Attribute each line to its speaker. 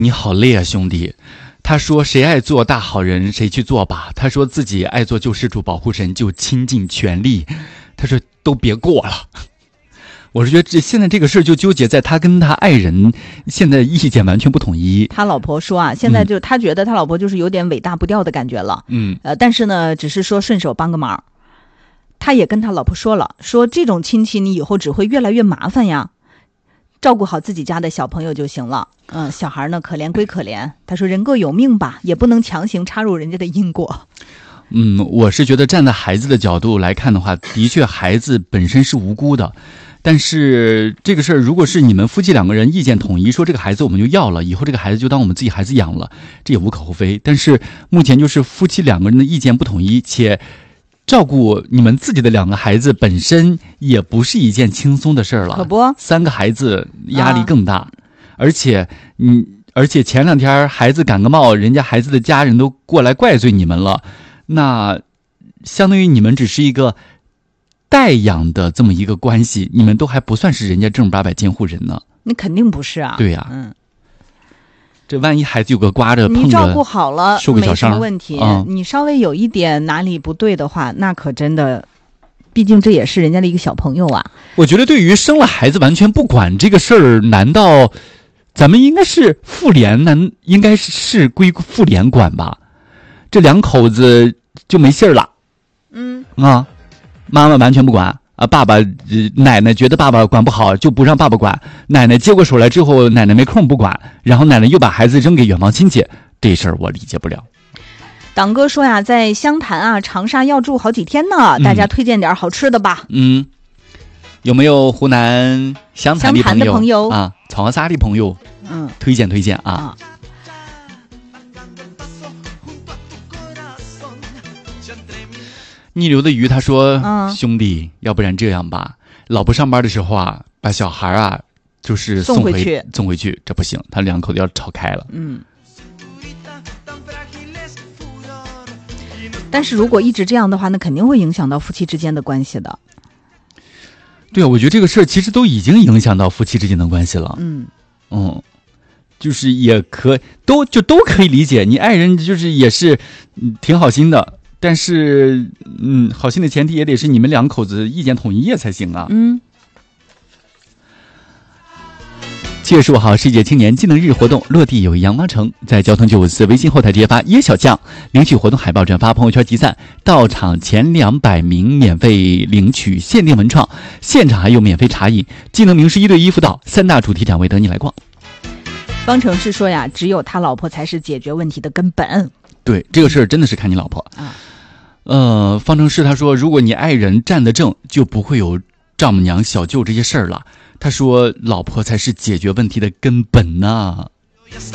Speaker 1: 你好累啊，兄弟。他说谁爱做大好人谁去做吧，他说自己爱做救世主保护神，就倾尽全力，他说都别过了。我是觉得现在这个事儿就纠结在他跟他爱人现在意见完全不统一。
Speaker 2: 他老婆说啊，现在就他觉得他老婆就是有点尾大不掉的感觉了。但是呢，只是说顺手帮个忙。他也跟他老婆说了，说这种亲戚你以后只会越来越麻烦呀，照顾好自己家的小朋友就行了。小孩呢可怜归可怜，他说人各有命吧，也不能强行插入人家的因果。
Speaker 1: 我是觉得站在孩子的角度来看的话，的确孩子本身是无辜的。但是这个事儿，如果是你们夫妻两个人意见统一，说这个孩子我们就要了，以后这个孩子就当我们自己孩子养了，这也无可厚非。但是目前就是夫妻两个人的意见不统一，且照顾你们自己的两个孩子本身也不是一件轻松的事儿了，
Speaker 2: 可不
Speaker 1: ，3个孩子压力更大。而且前2天孩子感个冒，人家孩子的家人都过来怪罪你们了，那相当于你们只是一个代养的这么一个关系，你们都还不算是人家正儿八百监护人呢。
Speaker 2: 那肯定不是啊。
Speaker 1: 对呀，这万一孩子有个刮着碰着，
Speaker 2: 你照顾好了
Speaker 1: 受个小伤
Speaker 2: 没什么问题。你稍微有一点哪里不对的话，那可真的，毕竟这也是人家的一个小朋友啊。
Speaker 1: 我觉得对于生了孩子完全不管这个事儿，难道咱们应该是妇联应该是归妇联管吧？这2口子就没信儿了。妈妈完全不管啊，爸爸奶奶觉得爸爸管不好就不让爸爸管，奶奶接过手来之后，奶奶没空不管，然后奶奶又把孩子扔给远房亲戚，这事儿我理解不了。
Speaker 2: 党哥说呀，在湘潭啊长沙要住好几天呢，大家推荐点好吃的吧。
Speaker 1: 有没有湖南湘潭的朋友啊？长沙的朋友，推荐啊。逆流的鱼他说，兄弟，要不然这样吧，老婆上班的时候啊，把小孩啊就是送回去，这不行，他2口子要吵开了。
Speaker 2: 但是如果一直这样的话，那肯定会影响到夫妻之间的关系的。
Speaker 1: 对啊，我觉得这个事儿其实都已经影响到夫妻之间的关系了。就是也都可以理解，你爱人就是也是挺好心的，但是好心的前提也得是你们2口子意见统一才行啊。7月15号世界青年技能日活动落地友谊杨妈城，在交通954微信后台直接发耶小将领取活动海报，转发朋友圈集赞，到场前200名免费领取限定文创，现场还有免费茶饮，技能名师1对1辅导，3大主题展位等你来逛。
Speaker 2: 方程式说呀，只有他老婆才是解决问题的根本。
Speaker 1: 对，这个事儿真的是看你老婆方程式他说，如果你爱人站得正，就不会有丈母娘小舅这些事儿了。他说老婆才是解决问题的根本呢。